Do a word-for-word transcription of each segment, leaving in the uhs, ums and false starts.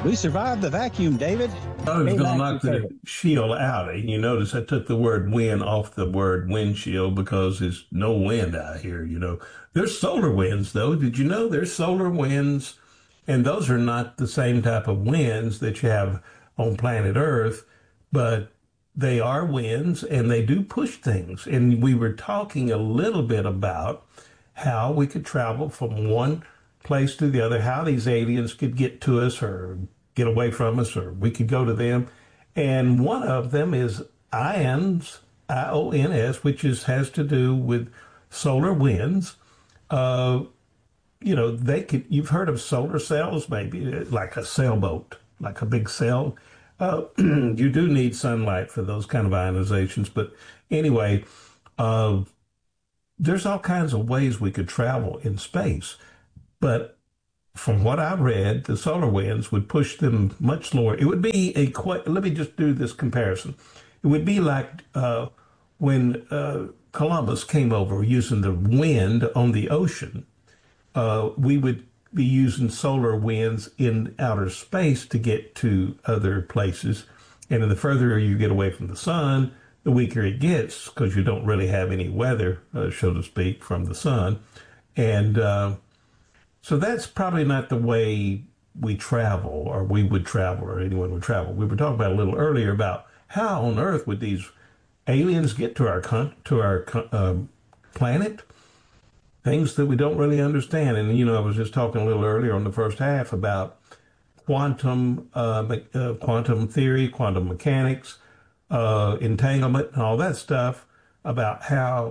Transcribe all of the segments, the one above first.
We survived the vacuum, David. I was Hey, going to Max, knock you say the it. shield out. And you notice I took the word wind off the word windshield because there's no wind out here, you know. There's solar winds, though. Did you know there's solar winds? And those are not the same type of winds that you have on planet Earth, but they are winds and they do push things. And we were talking a little bit about how we could travel from one place to the other, how these aliens could get to us or get away from us, or we could go to them. And one of them is ions, I O N S, which is has to do with solar winds. Uh, you know, they could, you've heard of solar cells, maybe like a sailboat, like a big sail. Uh, you do need sunlight for those kind of ionizations. But anyway, uh, there's all kinds of ways we could travel in space. But from what I read, the solar winds would push them much slower. It would be a quite, let me just do this comparison. It would be like uh, when uh, Columbus came over using the wind on the ocean. Uh, we would be using solar winds in outer space to get to other places. And then the further you get away from the sun, the weaker it gets because you don't really have any weather, uh, so to speak, from the sun. And uh, so that's probably not the way we travel, or we would travel, or anyone would travel. We were talking about a little earlier about how on earth would these aliens get to our con- to our um, planet? Things that we don't really understand. And you know, I was just talking a little earlier on the first half about quantum uh, uh, quantum theory, quantum mechanics, uh, entanglement, and all that stuff about how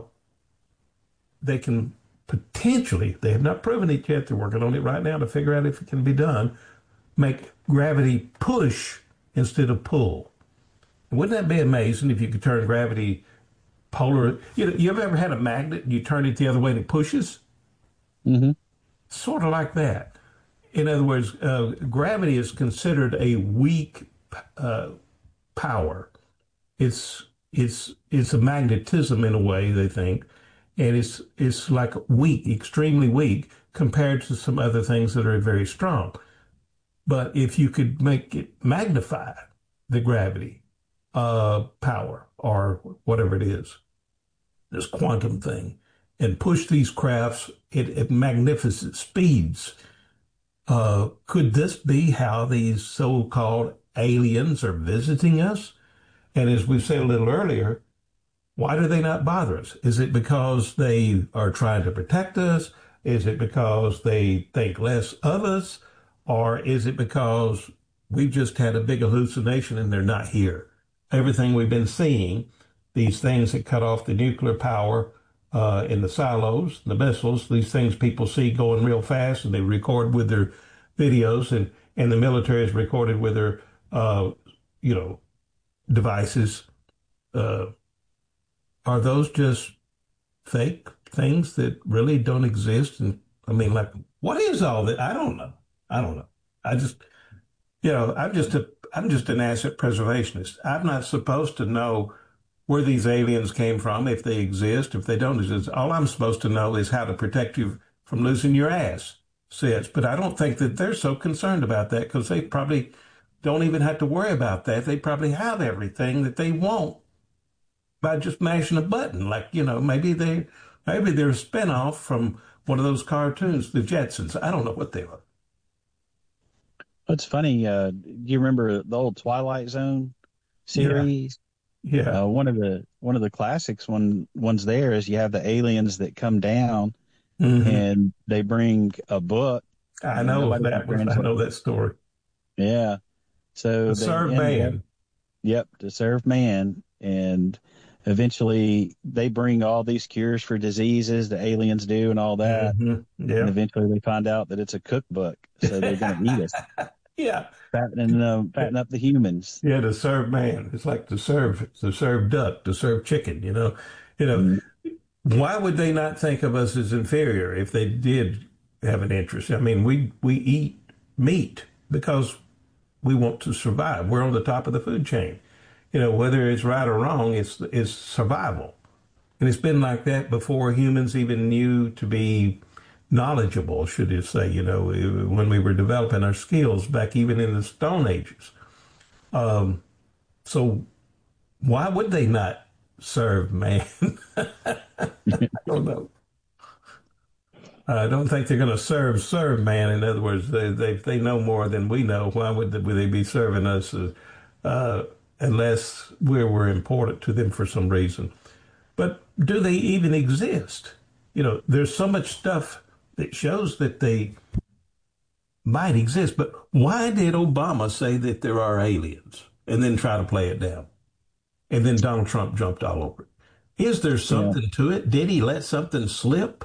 they can potentially, they have not proven it yet, they're working on it right now to figure out if it can be done, make gravity push instead of pull. Wouldn't that be amazing if you could turn gravity polar? You know, you ever had a magnet and you turn it the other way and it pushes? Hmm. Sort of like that. In other words, uh, gravity is considered a weak uh, power. It's it's it's a magnetism in a way, they think, and it's it's like weak, extremely weak compared to some other things that are very strong. But if you could make it magnify the gravity uh, power or whatever it is, this quantum thing, and push these crafts at, at magnificent speeds, uh, could this be how these so-called aliens are visiting us? And as we said a little earlier, why do they not bother us? Is it because they are trying to protect us? Is it because they think less of us? Or is it because we've just had a big hallucination and they're not here? Everything we've been seeing, these things that cut off the nuclear power uh, in the silos, the missiles, these things people see going real fast and they record with their videos, and, and the military is recorded with their, uh, you know, devices. Uh, are those just fake things that really don't exist? And I mean, like, what is all that? I don't know. I don't know. I just, you know, I'm just a, I'm just an asset preservationist. I'm not supposed to know where these aliens came from, if they exist, if they don't exist. All I'm supposed to know is how to protect you from losing your ass, sis. But I don't think that they're so concerned about that because they probably don't even have to worry about that. They probably have everything that they want by just mashing a button. Like, you know, maybe they maybe they're a spinoff from one of those cartoons, the Jetsons. I don't know what they are. It's funny. Uh, do you remember the old Twilight Zone Yeah, series? yeah. Uh, one of the one of the classics one ones there is you have the aliens that come down Hmm. and they bring a book I and know nobody can that was I translate. know that story. Yeah. So The they serve end up, man. yep, to serve man. And eventually they bring all these cures for diseases, the aliens do, and all that. Hmm. And Yeah. eventually they find out that it's a cookbook. So they're going to eat us, Yeah. fatten, uh, fatten up the humans. Yeah, to serve man. It's like to serve to serve duck, to serve chicken, you know. You know, Mm. why would they not think of us as inferior if they did have an interest? I mean, we we eat meat because we want to survive. We're on the top of the food chain. You know, whether it's right or wrong, it's it's survival. And it's been like that before humans even knew to be knowledgeable, should you say, you know, when we were developing our skills back even in the Stone Ages. Um, so why would they not serve man? I don't know. I don't think they're going to serve serve man. In other words, they they they know more than we know. Why would they, would they be serving us uh, uh, unless we were important to them for some reason? But do they even exist? You know, there's so much stuff that shows that they might exist. But why did Obama say that there are aliens and then try to play it down? And then Donald Trump jumped all over it. Is there Yeah. something to it? Did he let something slip?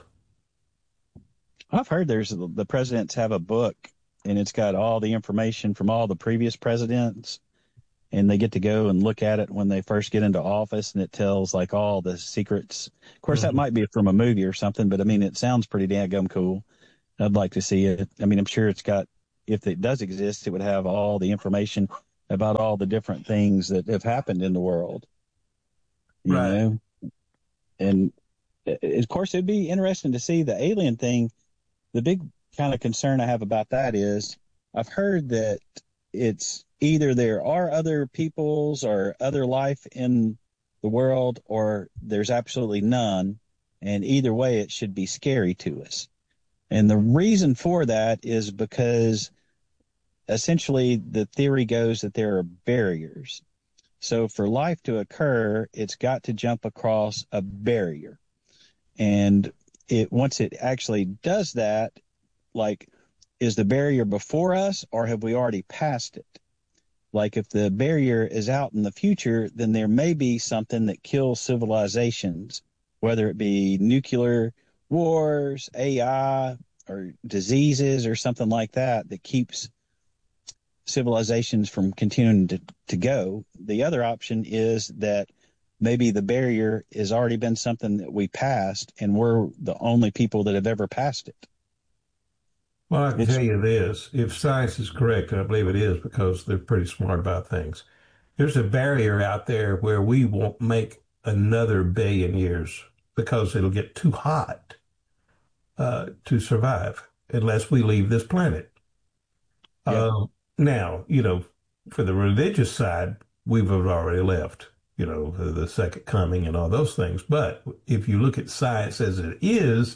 I've heard there's the presidents have a book and it's got all the information from all the previous presidents and they get to go and look at it when they first get into office and it tells like all the secrets. Of course, that Mhm. might be from a movie or something, but I mean, it sounds pretty damn cool. I'd like to see it. I mean, I'm sure it's got, if it does exist, it would have all the information about all the different things that have happened in the world, you Right. know? And uh, of course, it'd be interesting to see the alien thing. The big kind of concern I have about that is I've heard that it's either there are other peoples or other life in the world or there's absolutely none. And either way, it should be scary to us. And the reason for that is because essentially the theory goes that there are barriers. So for life to occur, it's got to jump across a barrier. And it once it actually does that, like, is the barrier before us or have we already passed it? Like if the barrier is out in the future, then there may be something that kills civilizations, whether it be nuclear wars, A I, or diseases or something like that that keeps civilizations from continuing to, to go. The other option is that maybe the barrier has already been something that we passed and we're the only people that have ever passed it. Well, I can It's tell you this, if science is correct, and I believe it is because they're pretty smart about things, there's a barrier out there where we won't make another billion years because it'll get too hot uh, to survive unless we leave this planet. yeah, Uh, now, you know, for the religious side, we've already left, you know, the, the second coming and all those things. But if you look at science as it is,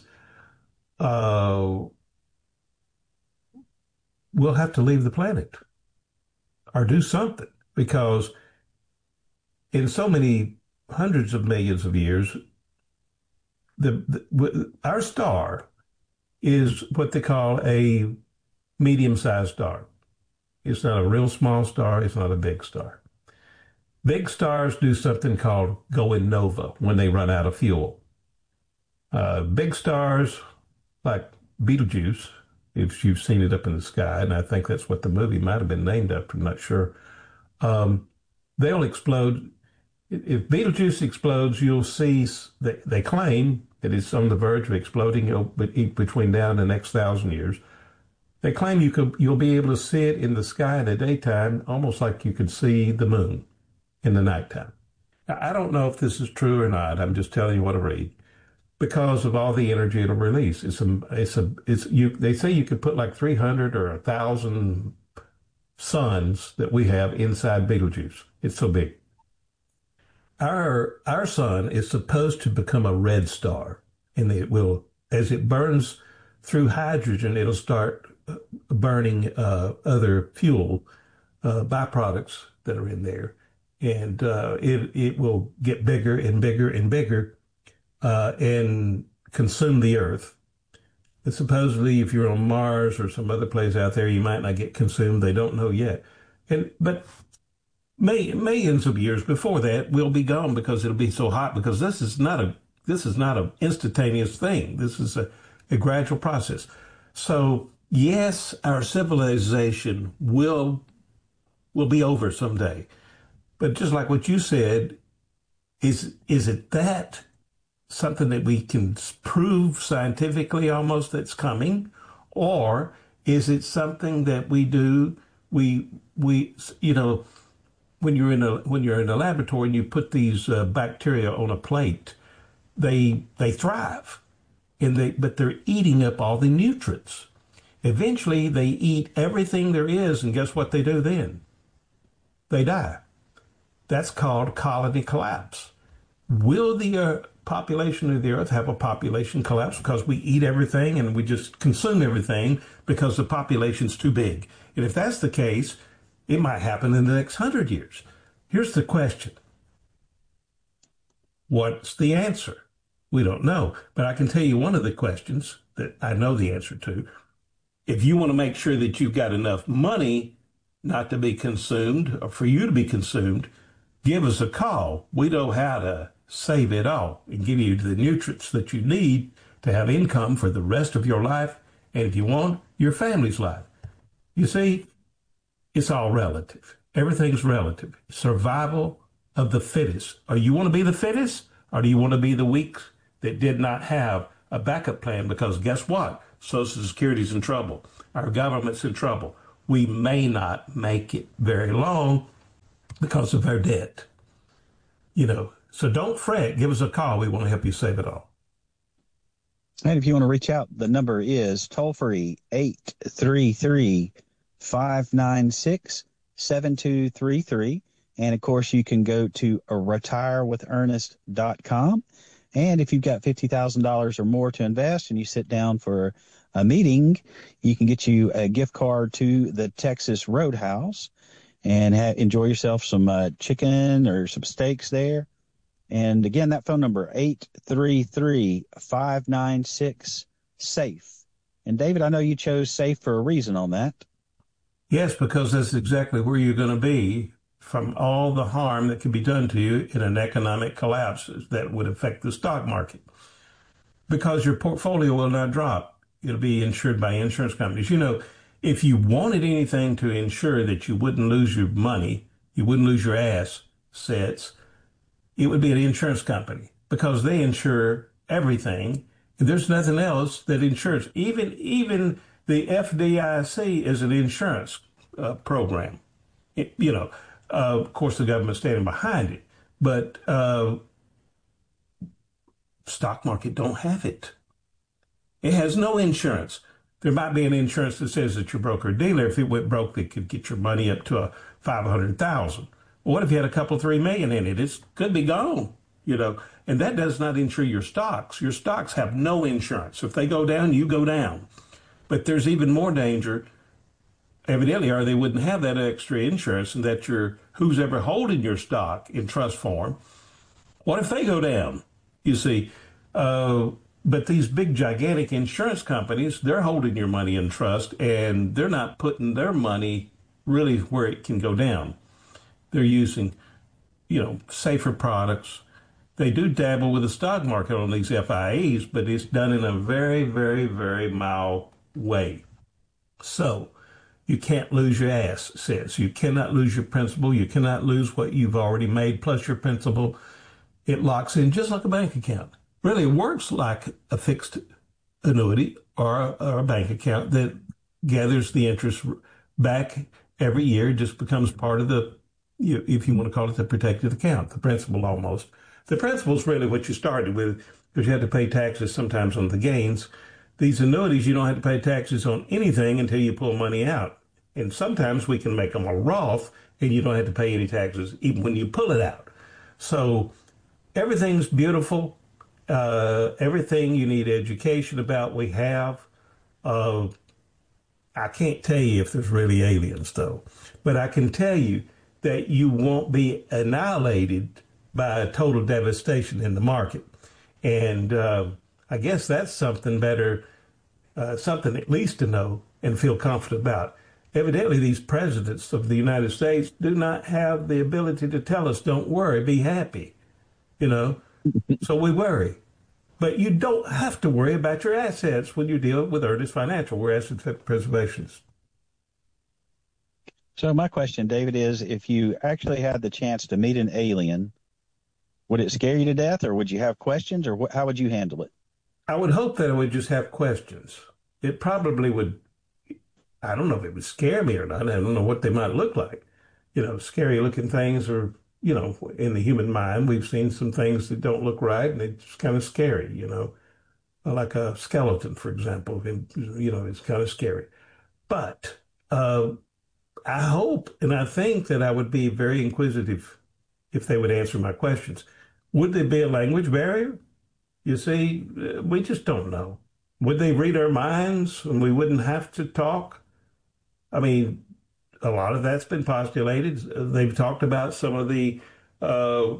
uh, we'll have to leave the planet or do something because in so many hundreds of millions of years, the, the our star is what they call a medium-sized star. It's not a real small star. It's not a big star. Big stars do something called going nova when they run out of fuel. Uh, big stars like Betelgeuse, if you've seen it up in the sky, and I think that's what the movie might have been named after, I'm not sure. Um, they'll explode. If Betelgeuse explodes, you'll see, they, they claim that it's on the verge of exploding between now and the next thousand years. They claim you could, you'll be able to see it in the sky in the daytime, almost like you could see the moon in the nighttime. I don't know if this is true or not. I'm just telling you what I read because of all the energy it'll release. It's a, it's a, it's you. They say you could put like three hundred or a thousand suns that we have inside Betelgeuse. It's so big. Our our sun is supposed to become a red star, and it will, as it burns through hydrogen, it'll start uh, burning uh, other fuel uh, byproducts that are in there, and uh, it it will get bigger and bigger and bigger uh, and consume the Earth. And supposedly, if you're on Mars or some other place out there, you might not get consumed. They don't know yet, and but May, millions of years before that, we'll be gone because it'll be so hot. Because this is not a this is not an instantaneous thing. This is a, a gradual process. So yes, our civilization will will be over someday. But just like what you said, is is it that something that we can prove scientifically almost that's coming, or is it something that we do we we you know when you're in a when you're in a laboratory and you put these uh, bacteria on a plate, they they thrive. and they but they're eating up all the nutrients. Eventually, they eat everything there is, and guess what they do then? They die. That's called colony collapse. Will the uh, population of the earth have a population collapse because we eat everything and we just consume everything because the population's too big? And if that's the case, it might happen in the next hundred years. Here's the question. What's the answer? We don't know. But I can tell you one of the questions that I know the answer to. If you want to make sure that you've got enough money not to be consumed or for you to be consumed, give us a call. We know how to save it all and give you the nutrients that you need to have income for the rest of your life, and if you want, your family's life. You see, it's all relative. Everything's relative. Survival of the fittest. Or you want to be the fittest, or do you want to be the weak that did not have a backup plan? Because guess what? Social Security's in trouble. Our government's in trouble. We may not make it very long because of our debt. You know, so don't fret. Give us a call. We want to help you save it all. And if you want to reach out, the number is toll free eight three three, five nine six, seven two three three. And of course, you can go to retire with ernest dot com. And if you've got fifty thousand dollars or more to invest and you sit down for a meeting, you can get you a gift card to the Texas Roadhouse and ha- enjoy yourself some uh, chicken or some steaks there. And again, that phone number, eight three three, five nine six, SAFE. And David, I know you chose SAFE for a reason on that. Yes, because that's exactly where you're going to be from all the harm that can be done to you in an economic collapse that would affect the stock market. Because your portfolio will not drop. It'll be insured by insurance companies. You know, if you wanted anything to ensure that you wouldn't lose your money, you wouldn't lose your assets, it would be an insurance company because they insure everything. There's nothing else that insures. Even even the F D I C is an insurance uh, program. It, you know, uh, of course, the government standing behind it, but uh, stock market don't have it. It has no insurance. There might be an insurance that says that your broker dealer, if it went broke, they could get your money up to a five hundred thousand. Well, what if you had a couple three million in it? It could be gone, you know, and that does not insure your stocks. Your stocks have no insurance. If they go down, you go down. But there's even more danger, evidently, or they wouldn't have that extra insurance, and that your who's ever holding your stock in trust form, what if they go down? You see, uh, but these big, gigantic insurance companies, they're holding your money in trust, and they're not putting their money really where it can go down. They're using, you know, safer products. They do dabble with the stock market on these F I Es, but it's done in a very, very, very mild way. So you can't lose your assets. You cannot lose your principal. You cannot lose what you've already made plus your principal. It locks in just like a bank account. Really, it works like a fixed annuity or a, or a bank account that gathers the interest back every year. It just becomes part of the, you, if you want to call it the protected account, the principal almost. The principal is really what you started with because you had to pay taxes sometimes on the gains. These annuities, you don't have to pay taxes on anything until you pull money out. And sometimes we can make them a Roth and you don't have to pay any taxes even when you pull it out. So everything's beautiful. Uh, everything you need education about, we have. Uh, I can't tell you if there's really aliens, though. But I can tell you that you won't be annihilated by a total devastation in the market. And uh, I guess that's something better, uh, something at least to know and feel confident about. Evidently, these presidents of the United States do not have the ability to tell us, don't worry, be happy, you know. So we worry. But you don't have to worry about your assets when you deal with Ernest Financial. We're asset preservationists. So my question, David, is if you actually had the chance to meet an alien, would it scare you to death, or would you have questions, or wh- how would you handle it? I would hope that I would just have questions. It probably would, I don't know if it would scare me or not. I don't know what they might look like. You know, scary looking things are, you know, in the human mind, we've seen some things that don't look right and it's kind of scary, you know. like a skeleton, for example. And, you know, it's kind of scary. But uh, I hope and I think that I would be very inquisitive if they would answer my questions. Would there be a language barrier? You see, uh, we just don't know. Would they read our minds and we wouldn't have to talk? I mean, a lot of that's been postulated. They've talked about some of the uh,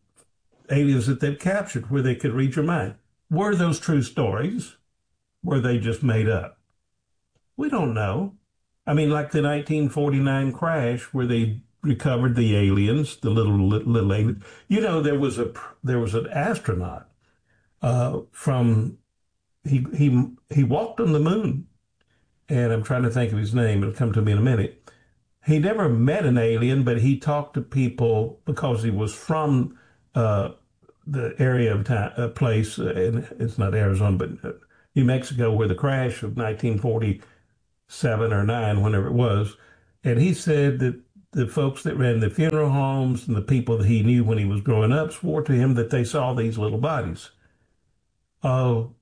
aliens that they've captured where they could read your mind. Were those true stories? Were they just made up? We don't know. I mean, like the nineteen forty-nine crash where they recovered the aliens, the little little, little aliens. You know, there was a there was an astronaut uh, from he he he walked on the moon, and I'm trying to think of his name. It'll come to me in a minute. He never met an alien, but he talked to people because he was from uh, the area of time, uh, place, uh, and it's not Arizona, but uh, New Mexico, where the crash of nineteen forty-seven or nine, whenever it was. And he said that the folks that ran the funeral homes and the people that he knew when he was growing up swore to him that they saw these little bodies. Oh, uh,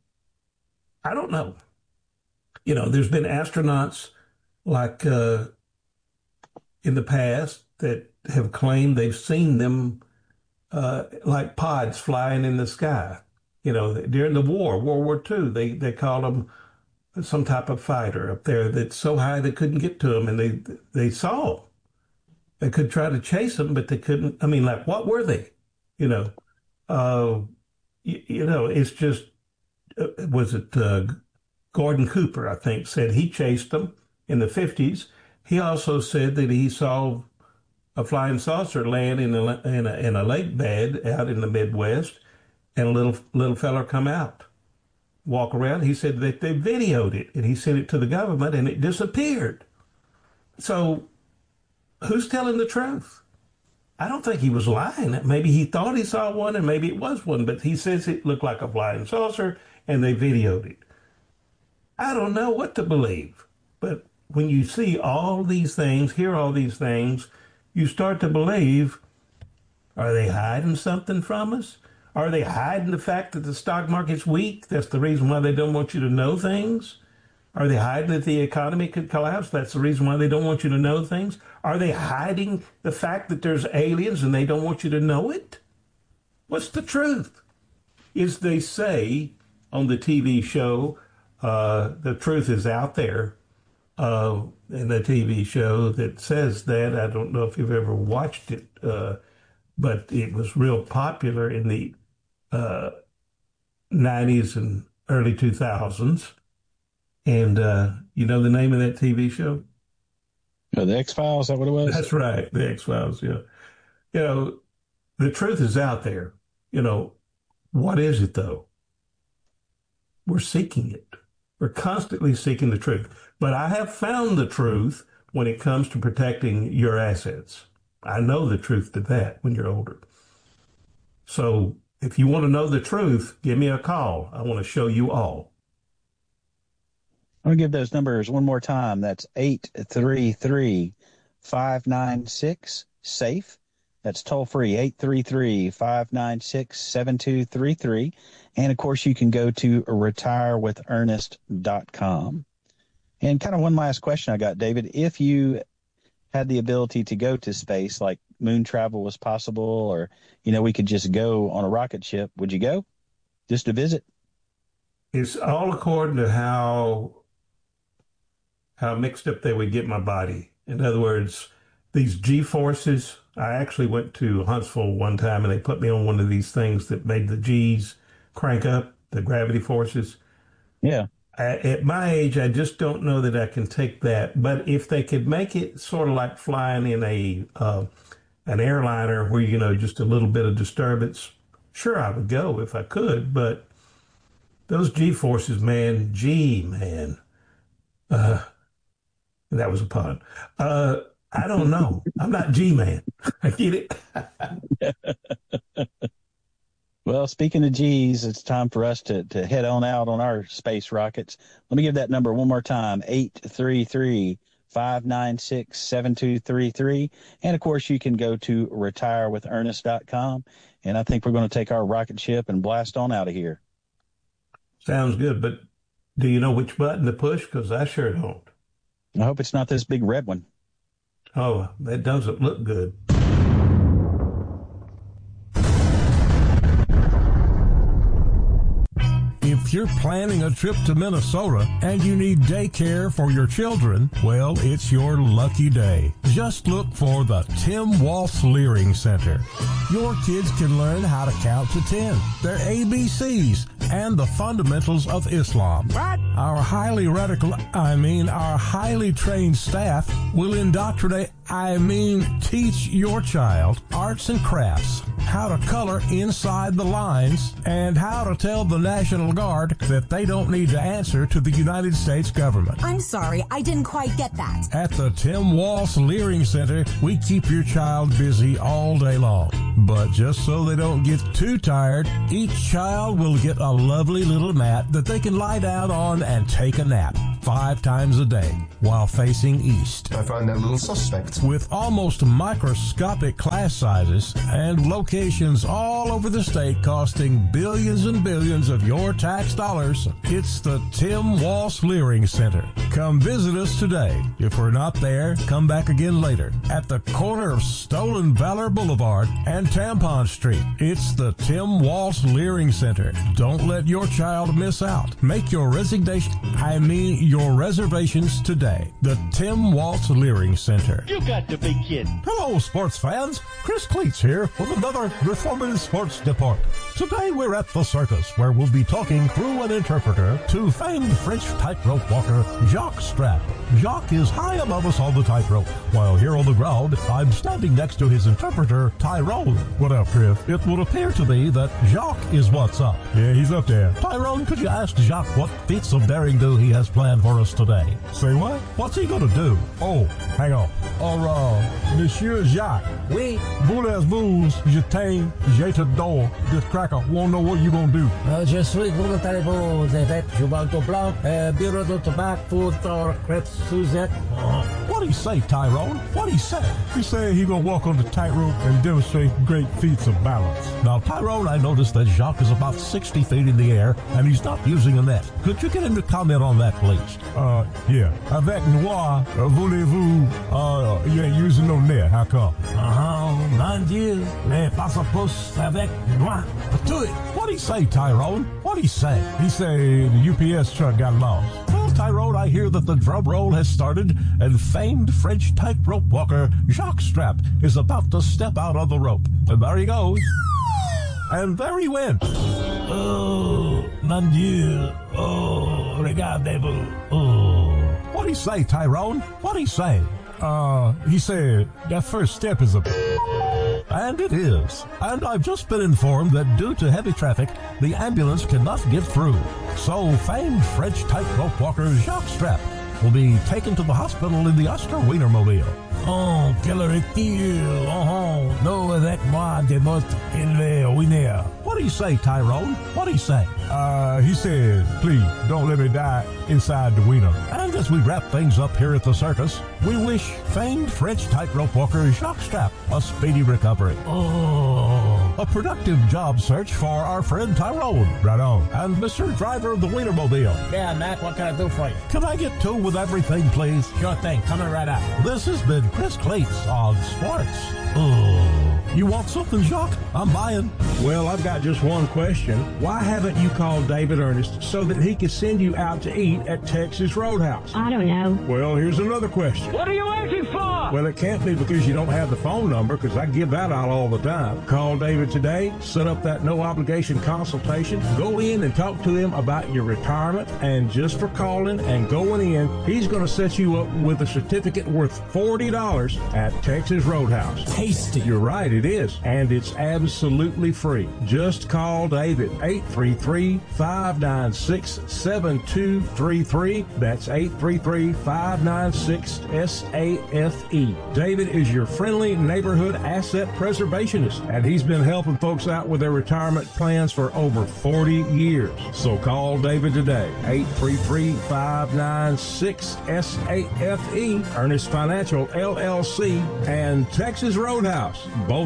I don't know. You know, there's been astronauts like uh, in the past that have claimed they've seen them uh, like pods flying in the sky. You know, during the war, World War Two, they they called them some type of fighter up there that's so high they couldn't get to them, and they they saw them. They could try to chase them, but they couldn't. I mean, like, what were they? You know, uh, you, you know, it's just uh, was it uh, Gordon Cooper? I think said he chased them in the fifties. He also said that he saw a flying saucer land in a in a, in a lake bed out in the Midwest, and a little little feller come out, walk around. He said that they videoed it, and he sent it to the government, and it disappeared. So, who's telling the truth? I don't think he was lying. Maybe he thought he saw one, and maybe it was one, but he says it looked like a flying saucer, and they videoed it. I don't know what to believe, but when you see all these things, hear all these things, you start to believe, are they hiding something from us? Are they hiding the fact that the stock market's weak? That's the reason why they don't want you to know things. Are they hiding that the economy could collapse? That's the reason why they don't want you to know things. Are they hiding the fact that there's aliens and they don't want you to know it? What's the truth? Is they say on the T V show, uh, the truth is out there, uh, in the T V show that says that. I don't know if you've ever watched it, uh, but it was real popular in the uh, nineties and early two thousands. And uh, you know the name of that T V show? Oh, the X-Files, is that what it was? That's right, the X-Files, yeah. You know, the truth is out there. You know, what is it, though? We're seeking it. We're constantly seeking the truth. But I have found the truth when it comes to protecting your assets. I know the truth to that when you're older. So if you want to know the truth, give me a call. I want to show you all. I'm going to give those numbers one more time. That's eight three three, five nine six, SAFE. That's toll free, eight three three, five nine six, seven two three three. And of course, you can go to retire with ernest dot com. And kind of one last question I got, David. If you had the ability to go to space, like moon travel was possible, or, you know, we could just go on a rocket ship, would you go just to visit? It's all according to how how mixed up they would get my body. In other words, these G forces, I actually went to Huntsville one time and they put me on one of these things that made the G's crank up, the gravity forces. Yeah. I, at my age, I just don't know that I can take that. But if they could make it sort of like flying in a uh, an airliner where, you know, just a little bit of disturbance, sure, I would go if I could. But those G forces, man, G, man. Uh, That was a pun. Uh, I don't know. I'm not G-Man. I get it. Well, speaking of G's, it's time for us to, to head on out on our space rockets. Let me give that number one more time, eight three three, five nine six, seven two three three. And, of course, you can go to retire with ernest dot com. And I think we're going to take our rocket ship and blast on out of here. Sounds good, but do you know which button to push? Because I sure don't. I hope it's not this big red one. Oh, that doesn't look good. If you're planning a trip to Minnesota and you need daycare for your children, well, it's your lucky day. Just look for the Tim Walsh Leering Center. Your kids can learn how to count to ten, their A B Cs, and the fundamentals of Islam. What? Our highly radical, I mean, our highly trained staff will indoctrinate, I mean, teach your child arts and crafts, how to color inside the lines, and how to tell the National Guard that they don't need to answer to the United States government. I'm sorry, I didn't quite get that. At the Tim Walsh Leering Center, we keep your child busy all day long. But just so they don't get too tired, each child will get a lovely little mat that they can lie down on and take a nap five times a day while facing east. I find that a little suspect. With almost microscopic class sizes and locations all over the state costing billions and billions of your tax dollars, it's the Tim Walsh Leering Center. Come visit us today. If we're not there, come back again later. At the corner of Stolen Valor Boulevard and Tampon Street, it's the Tim Walsh Leering Center. Don't let your child miss out. Make your resignation, I mean your reservations today. The Tim Walsh Leering Center. You got the big kid. Hello, sports fans. Chris Cleats here with another Reformative Sports Report. Today we're at the circus, where we'll be talking through an interpreter to famed French tightrope walker Jacques Strap. Jacques is high above us on the tightrope, while here on the ground, I'm standing next to his interpreter, Tyrone. What up, Chris? It would appear to me that Jacques is what's up. Yeah, he's up there. Tyrone, could you ask Jacques what feats of daring do he has planned for us today? Say what? What's he gonna do? Oh, hang on. Or, uh, Monsieur Jacques. Oui. Voulez-vous, je t'aime, je t'adore. This cracker won't know what you gonna do. Uh, je suis volontairement avec Jubanto Blanc, uh, Bureau de Tabac, Food for Crêpes Suzette. What'd he say, Tyrone? What'd he say? He said he gonna walk on the tightrope and demonstrate great feats of balance. Now, Tyrone, I noticed that Jacques is about sixty feet in the air, and he's not using a net. Could you get him to comment on that, please? Uh, yeah. Avec noir, uh, voulez-vous, uh, you ain't using no net. How come? Uh-huh, mon Dieu, les passe-pouce avec noir. Do it. What'd he say, Tyrone? What'd he say? He said the U P S truck got lost. Well, Tyrone, I hear that the drum roll has started, and famed French tightrope walker Jacques Strap is about to step out on the rope. And there he goes. And there he went. Oh, mon Dieu. Oh, regardez-vous. Oh. What'd he say, Tyrone? What'd he say? Uh, he said, that first step is a... And it is. And I've just been informed that due to heavy traffic, the ambulance cannot get through. So famed French tightrope walker Jacques Strap will be taken to the hospital in the Oscar Wienermobile. Oh, quel rectile. Oh, no, avec moi, des mots in le Wiener. What'd he say, Tyrone? What'd he say? Uh, he said, please, don't let me die inside the wiener. And as we wrap things up here at the circus, we wish famed French tightrope walker Jacques Strap a speedy recovery. Oh. A productive job search for our friend Tyrone. Right on. And Mister Driver of the Wienermobile. Yeah, Mac, what can I do for you? Can I get two with everything, please? Sure thing, coming right out. This has been Chris Cleats on Sports. Oh. You want something, Jacques? I'm buying. Well, I've got just one question. Why haven't you called David Ernest so that he could send you out to eat at Texas Roadhouse? I don't know. Well, here's another question. What are you waiting for? Well, it can't be because you don't have the phone number, because I give that out all the time. Call David today, set up that no-obligation consultation, go in and talk to him about your retirement, and just for calling and going in, he's going to set you up with a certificate worth forty dollars at Texas Roadhouse. Tasty. You're right, it is, and it's absolutely free. Just call David, eight three three, five nine six, seven two three three. That's eight three three, five nine six, S A F E. David is your friendly neighborhood asset preservationist, and he's been helping folks out with their retirement plans for over forty years. So call David today, eight three three, five nine six, S A F E, Ernest Financial, L L C, and Texas Roadhouse. Both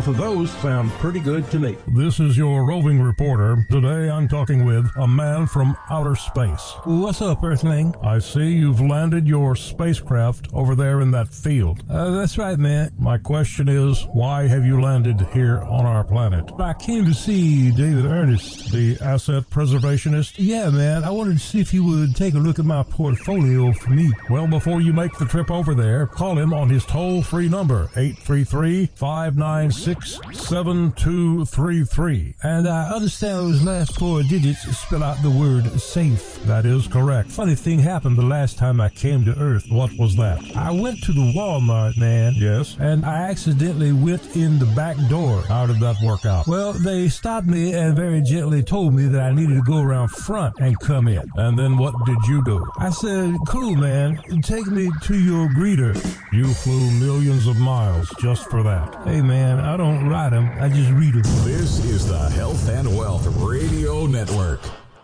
of those sound pretty good to me. This is your roving reporter. Today I'm talking with a man from outer space. What's up, Earthling? I see you've landed your spacecraft over there in that field. Uh, that's right, man. My question is, why have you landed here on our planet? I came to see David Ernest. The asset preservationist? Yeah, man. I wanted to see if he would take a look at my portfolio for me. Well, before you make the trip over there, call him on his toll-free number, eight three three, five nine six, seven two three three. And I understand those last four digits spell out the word safe. That is correct. Funny thing happened the last time I came to Earth. What was that? I went to the Walmart, man. Yes? And I accidentally went in the back door. How did that work out? Well, they stopped me and very gently told me that I needed to go around front and come in. And then what did you do? I said, cool, man. Take me to your greeter. You flew millions of miles just for that. Hey, man, I don't ride them. I just read them. This is the Health and Wealth Radio Network.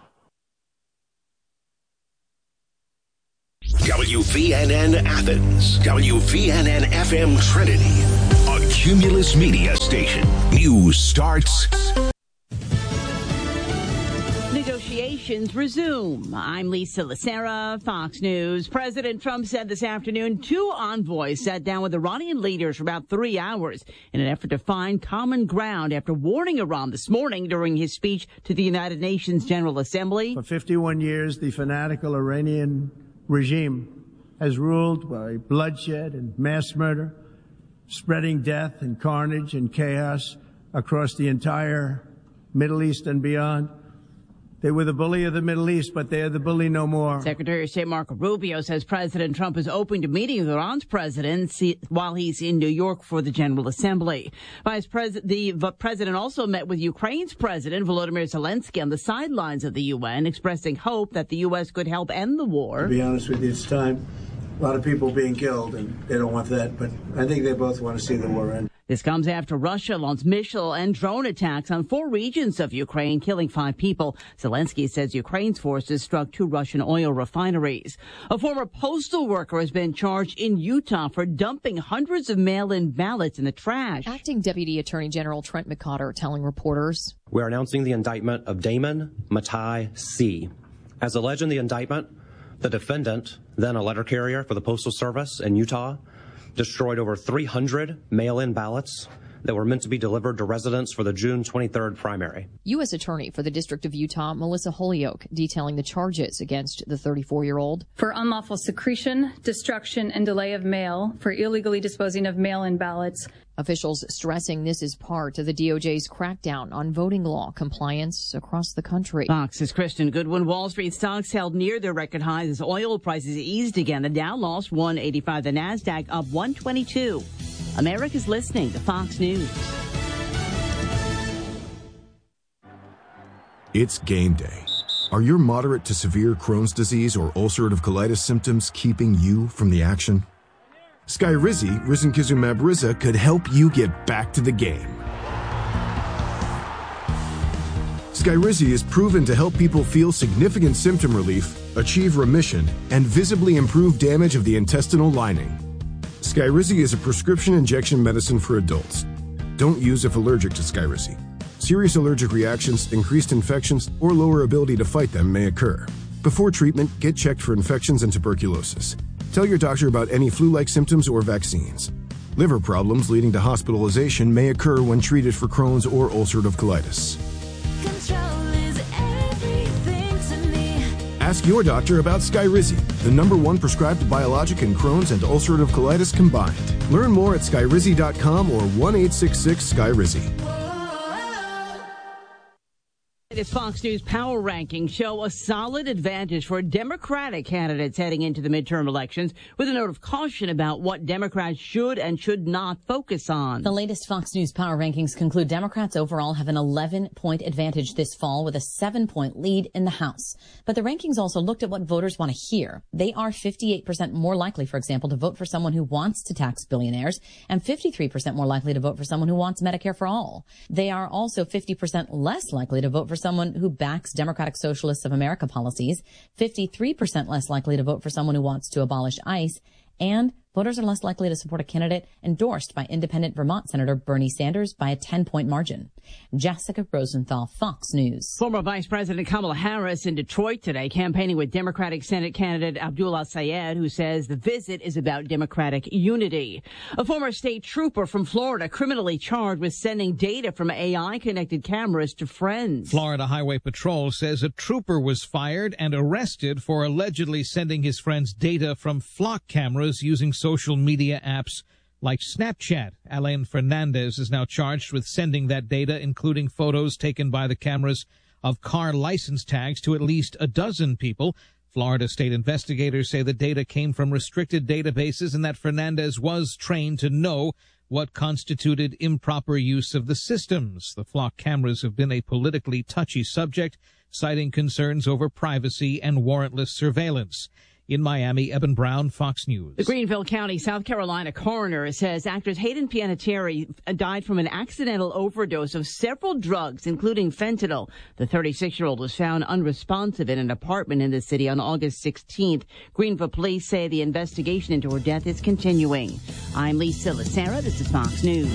W V N N Athens, W V N N F M Trinity, a Cumulus Media station. News starts. Negotiations resume. I'm Lisa Lacera, Fox News. President Trump said this afternoon two envoys sat down with Iranian leaders for about three hours in an effort to find common ground after warning Iran this morning during his speech to the United Nations General Assembly. For fifty-one years, the fanatical Iranian regime has ruled by bloodshed and mass murder, spreading death and carnage and chaos across the entire Middle East and beyond. They were the bully of the Middle East, but they are the bully no more. Secretary of State Marco Rubio says President Trump is open to meeting with Iran's president while he's in New York for the General Assembly. Vice President, the president also met with Ukraine's President Volodymyr Zelensky on the sidelines of the U N, expressing hope that the U S could help end the war. To be honest with you, it's time. A lot of people being killed, and they don't want that, but I think they both want to see the war end. This comes after Russia launched missile and drone attacks on four regions of Ukraine, killing five people. Zelensky says Ukraine's forces struck two Russian oil refineries. A former postal worker has been charged in Utah for dumping hundreds of mail-in ballots in the trash. Acting Deputy Attorney General Trent McCotter telling reporters, "We're announcing the indictment of Damon Matai C. As alleged in the indictment, the defendant, then a letter carrier for the Postal Service in Utah, destroyed over three hundred mail-in ballots that were meant to be delivered to residents for the June twenty-third primary." U S Attorney for the District of Utah, Melissa Holyoke, detailing the charges against the thirty-four-year-old. For unlawful secretion, destruction, and delay of mail, for illegally disposing of mail-in ballots. Officials stressing this is part of the D O J's crackdown on voting law compliance across the country. Fox's Kristen Goodwin. Wall Street stocks held near their record highs as oil prices eased again. The Dow lost one eighty-five. The Nasdaq up one twenty-two. America's listening to Fox News. It's game day. Are your moderate to severe Crohn's disease or ulcerative colitis symptoms keeping you from the action? Skyrizi, risankizumab Riza, could help you get back to the game. Skyrizi is proven to help people feel significant symptom relief, achieve remission, and visibly improve damage of the intestinal lining. Skyrizi is a prescription injection medicine for adults. Don't use if allergic to Skyrizi. Serious allergic reactions, increased infections, or lower ability to fight them may occur. Before treatment, get checked for infections and tuberculosis. Tell your doctor about any flu-like symptoms or vaccines. Liver problems leading to hospitalization may occur when treated for Crohn's or ulcerative colitis. Control is everything to me. Ask your doctor about Skyrizi, the number one prescribed biologic in Crohn's and ulcerative colitis combined. Learn more at skyrizi dot com or one eight six six Skyrizi. This Fox News Power Rankings show a solid advantage for Democratic candidates heading into the midterm elections, with a note of caution about what Democrats should and should not focus on. The latest Fox News Power Rankings conclude Democrats overall have an eleven-point advantage this fall with a seven-point lead in the House. But the rankings also looked at what voters want to hear. They are fifty-eight percent more likely, for example, to vote for someone who wants to tax billionaires and fifty-three percent more likely to vote for someone who wants Medicare for all. They are also fifty percent less likely to vote for someone who backs Democratic Socialists of America policies, fifty-three percent less likely to vote for someone who wants to abolish ICE, and Voters are less likely to support a candidate endorsed by independent Vermont Senator Bernie Sanders by a ten-point margin. Jessica Rosenthal, Fox News. Former Vice President Kamala Harris in Detroit today, campaigning with Democratic Senate candidate Abdullah Syed, who says the visit is about Democratic unity. A former state trooper from Florida criminally charged with sending data from A I-connected cameras to friends. Florida Highway Patrol says a trooper was fired and arrested for allegedly sending his friends data from flock cameras using social media apps like Snapchat. Alain Fernandez is now charged with sending that data, including photos taken by the cameras of car license tags to at least a dozen people. Florida state investigators say the data came from restricted databases and that Fernandez was trained to know what constituted improper use of the systems. The flock cameras have been a politically touchy subject, citing concerns over privacy and warrantless surveillance. In Miami, Eben Brown, Fox News. The Greenville County, South Carolina coroner says actress Hayden Panettiere died from an accidental overdose of several drugs, including fentanyl. The thirty-six-year-old was found unresponsive in an apartment in the city on August sixteenth. Greenville police say the investigation into her death is continuing. I'm Lisa Lacera. This is Fox News.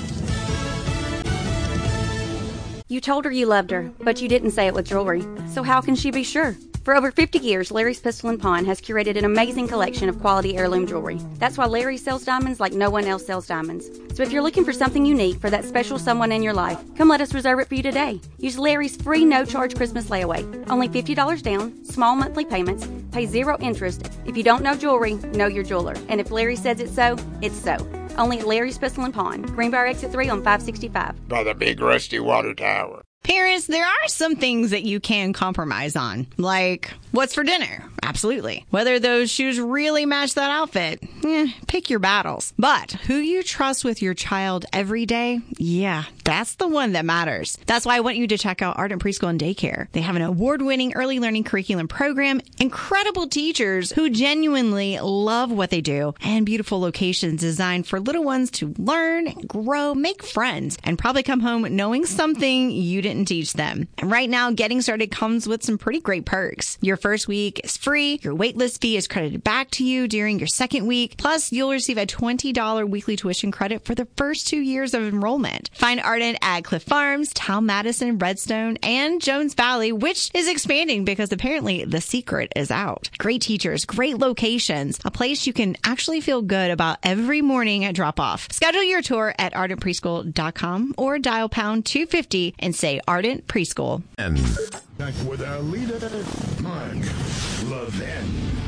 You told her you loved her, but you didn't say it with jewelry. So how can she be sure? For over fifty years, Larry's Pistol and Pawn has curated an amazing collection of quality heirloom jewelry. That's why Larry sells diamonds like no one else sells diamonds. So if you're looking for something unique for that special someone in your life, come let us reserve it for you today. Use Larry's free no-charge Christmas layaway. Only fifty dollars down, small monthly payments, pay zero interest. If you don't know jewelry, know your jeweler. And if Larry says it's so, it's so. Only at Larry's Pistol and Pawn, Greenbrier Exit three on five sixty-five. By the big rusty water tower. Parents, there are some things that you can compromise on, like what's for dinner. Absolutely. Whether those shoes really match that outfit, eh, pick your battles. But who you trust with your child every day, yeah, that's the one that matters. That's why I want you to check out Ardent Preschool and Daycare. They have an award-winning early learning curriculum program, incredible teachers who genuinely love what they do, and beautiful locations designed for little ones to learn, grow, make friends, and probably come home knowing something you didn't teach them. And right now, getting started comes with some pretty great perks. Your first week is free. Your waitlist fee is credited back to you during your second week. Plus, you'll receive a twenty dollars weekly tuition credit for the first two years of enrollment. Find Ardent at Cliff Farms, Town Madison, Redstone, and Jones Valley, which is expanding because apparently the secret is out. Great teachers, great locations, a place you can actually feel good about every morning at drop-off. Schedule your tour at ardent preschool dot com or dial pound two fifty and say Ardent Preschool. And back with our leader, Mark Levin.